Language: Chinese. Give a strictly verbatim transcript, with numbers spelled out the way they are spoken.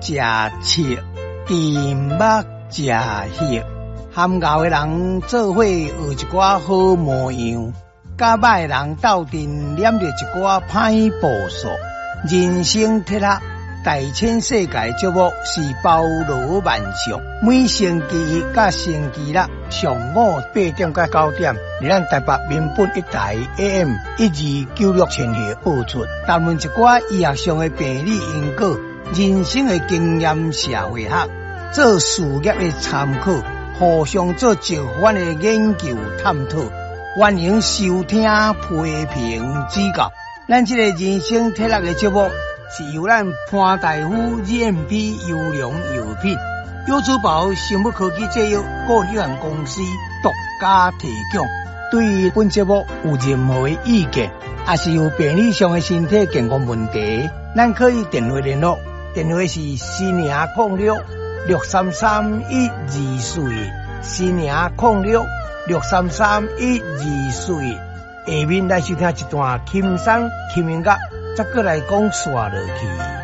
食七，甜目食血，含熬的人做伙学一寡好模样，甲歹的人斗阵念着一寡歹步数。人生铁盒，大千世界节目是包罗万象，每星期一甲星期六上午八点到九点，伫咱台北民本一台 A M 一二九六千赫播出，谈论一寡医学上的病理因果、人生的经验、社会学、做事业的参考，互相做一番的研究探讨。欢迎收听、批评、指教。咱这个人生铁盒的节目是由咱潘大夫 G M P 优良药品优珠宝生物科技制药股有限公司独家提供。对于本节目有任何的意见，也是有病理上的身体健康问题，咱可以电话联络，电话是四零零六六三三一二四，四零零六六三三一二四。下面来收听一段轻松轻音乐，再过来讲煞落去。